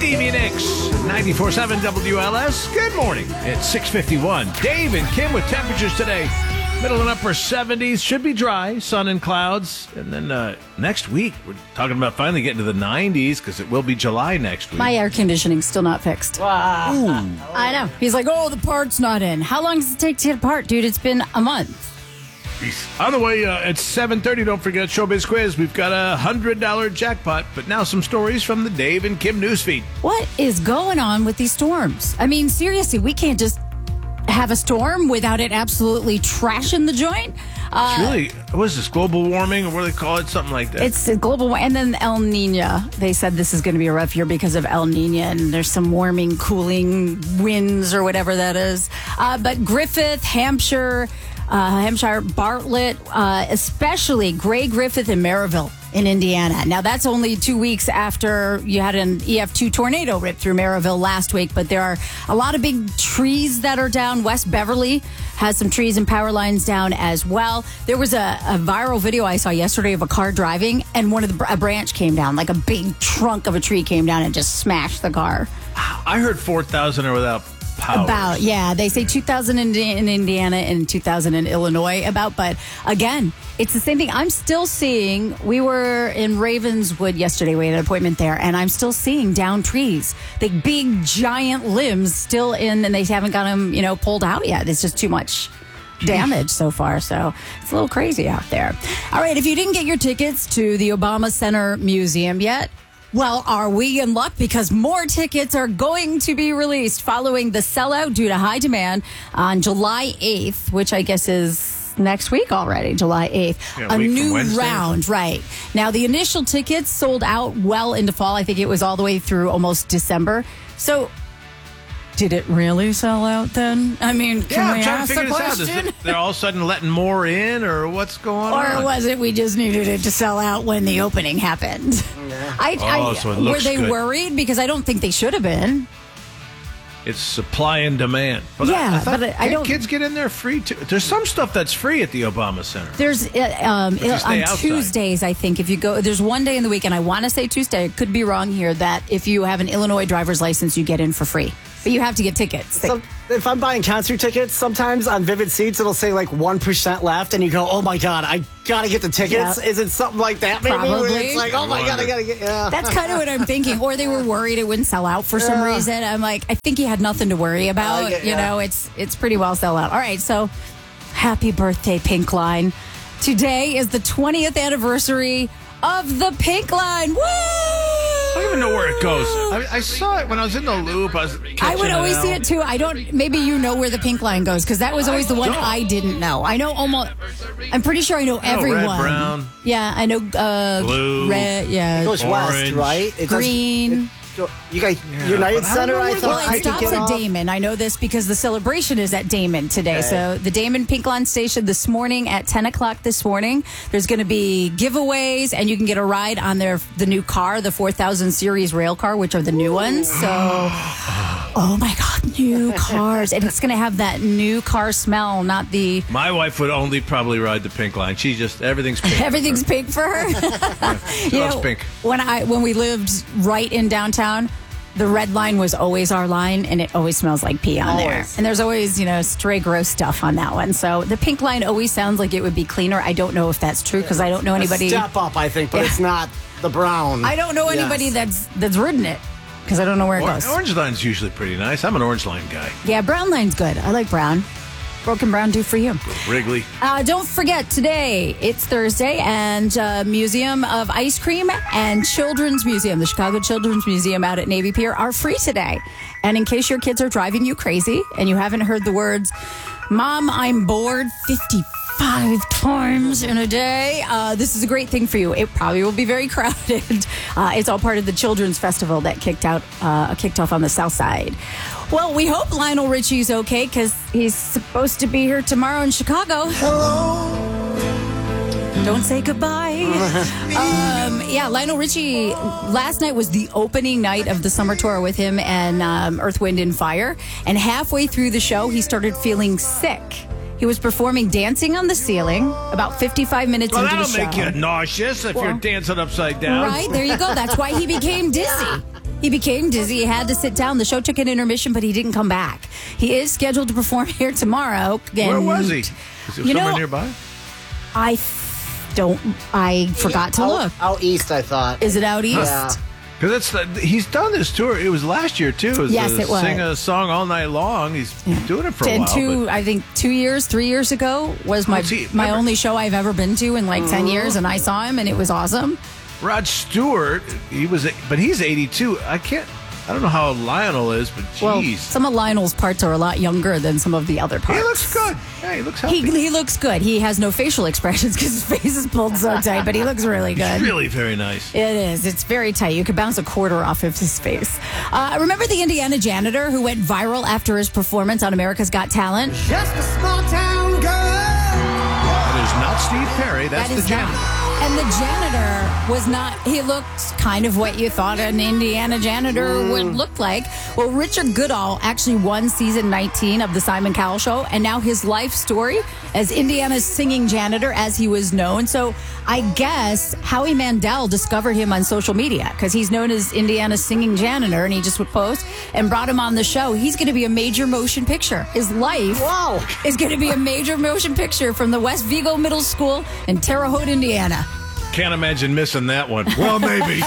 Stevie Nicks, 94.7 WLS. Good morning. It's 6:51. Dave and Kim with temperatures today. Middle and upper 70s. Should be dry, sun and clouds. And then next week, we're talking about finally getting to the 90s because it will be July next week. My air conditioning's still not fixed. Wow. I know. He's like, oh, the part's not in. How long does it take to get a part? Dude, it's been a month. On the way, at 7:30, don't forget Showbiz Quiz. We've got a $100 jackpot. But now some stories from the Dave and Kim newsfeed. What is going on with these storms? I mean, seriously, we can't just have a storm without it absolutely trashing the joint. It's really, what is this, global warming, or what do they call it? Something like that. It's a global, and then El Nino. They said this is going to be a rough year because of El Nino, and there's some warming, cooling winds or whatever that is. But Griffith, Hampshire, Bartlett, especially Gray Griffith and Maryville in Indiana. Now, that's only 2 weeks after you had an EF2 tornado rip through Maryville last week, but there are a lot of big trees that are down. West Beverly has some trees and power lines down as well. There was a viral video I saw yesterday of a car driving, and a branch came down, like a big trunk of a tree came down and just smashed the car. I heard 4,000 are without power. They say 2,000 in Indiana and 2,000 in Illinois but again, it's the same thing. I'm still seeing, we were in Ravenswood yesterday, we had an appointment there, and I'm still seeing down trees, the big giant limbs still in, and they haven't got them, pulled out yet. It's just too much damage so far, so it's a little crazy out there. All right, if you didn't get your tickets to the Obama Center Museum yet, well, are we in luck? Because more tickets are going to be released following the sellout due to high demand on July 8th, which I guess is next week already, July 8th. Yeah, a new round, right. Now, the initial tickets sold out well into fall. I think it was all the way through almost December. So, did it really sell out then? I mean, can we ask the question? They're all of a sudden letting more in, or what's going on? Or was it we just needed it to sell out when the opening happened? Yeah. So it looks were they good. worried? Because I don't think they should have been. It's supply and demand. But Yeah, I but I don't. Kids get in there free too. There's some stuff that's free at the Obama Center. There's on outside. Tuesdays, I think, if you go, there's one day in the week, and I want to say Tuesday, I could be wrong here, that if you have an Illinois driver's license, you get in for free. But you have to get tickets. So, if I'm buying concert tickets, sometimes on Vivid Seats, it'll say like 1% left, and you go, oh my God, I gotta get the tickets. Yep. Is it something like that? Maybe Probably. where it's like, oh my God, I gotta get, yeah. That's kind of what I'm thinking. Or they were worried it wouldn't sell out for some reason. I'm like, I think you had nothing to worry about. It's pretty well sell out. All right, so happy birthday, Pink Line. Today is the 20th anniversary of the Pink Line. Woo! I don't even know where it goes. I saw it when I was in the loop. I would always see it too. I don't. Maybe you know where the Pink Line goes, because that was always the one I didn't know. I know almost. I'm pretty sure I know everyone. Red, brown. Yeah, I know. Blue. Red. Yeah. It goes west, Orange. right? It Green. You guys, United but I don't Center, know I where thought. Well, it stops at Damon. I know this because the celebration is at Damon today. Okay. So the Damon Pink Line station this morning at 10 o'clock this morning. There's going to be giveaways, and you can get a ride on the new car, the 4000 series rail car, which are the new ones. So, oh my God, new cars. And it's going to have that new car smell, not the... My wife would only probably ride the Pink Line. She just, everything's pink. Everything's pink for her. She loves pink. When we lived right in downtown, the red line was always our line, and it always smells like pee on there. Always. And there's always, stray gross stuff on that one. So the Pink Line always sounds like it would be cleaner. I don't know if that's true, because I don't know anybody. A step up, I think, but it's not the brown. I don't know anybody that's ridden it, because I don't know where it goes. Orange Line's usually pretty nice. I'm an Orange Line guy. Yeah, brown line's good. I like brown. Broken Brown do for you. Wrigley. Don't forget, today, it's Thursday, and Museum of Ice Cream and Children's Museum, the Chicago Children's Museum out at Navy Pier, are free today. And in case your kids are driving you crazy and you haven't heard the words, Mom, I'm bored 55 times in a day, this is a great thing for you. It probably will be very crowded. It's all part of the Children's Festival that kicked off on the South Side. Well, we hope Lionel Richie's okay, because he's supposed to be here tomorrow in Chicago. Hello. Don't say goodbye. Lionel Richie, last night was the opening night of the summer tour with him and Earth, Wind, and Fire. And halfway through the show, he started feeling sick. He was performing Dancing on the Ceiling about 55 minutes into the show. That'll make you nauseous if you're dancing upside down. Right, there you go. That's why he became dizzy. He became dizzy. He had to sit down. The show took an intermission, but he didn't come back. He is scheduled to perform here tomorrow. Where was he? Was he somewhere nearby? I forgot to look. Out east, I thought. Is it out east? Yeah. Because he's done this tour. It was last year too. Yes, it was. Sing a song all night long. He's doing it for a while. I think 3 years ago was my only show I've ever been to in like 10 years, and I saw him, and it was awesome. Rod Stewart, but he's 82. I don't know how Lionel is, but geez. Well, some of Lionel's parts are a lot younger than some of the other parts. He looks good. Yeah, he looks healthy. He looks good. He has no facial expressions because his face is pulled so tight, but he looks really good. It's really very nice. It is. It's very tight. You could bounce a quarter off of his face. Remember the Indiana janitor who went viral after his performance on America's Got Talent? Just a small town girl. That is not Steve Perry. That's the janitor. And the janitor was not, he looked kind of what you thought an Indiana janitor would look like. Well, Richard Goodall actually won season 19 of The Simon Cowell Show, and now his life story as Indiana's singing janitor, as he was known. So I guess Howie Mandel discovered him on social media because he's known as Indiana's singing janitor, and he just would post and brought him on the show. He's going to be a major motion picture. His life is going to be a major motion picture from the West Vigo Middle School in Terre Haute, Indiana. Can't imagine missing that one. Well, maybe.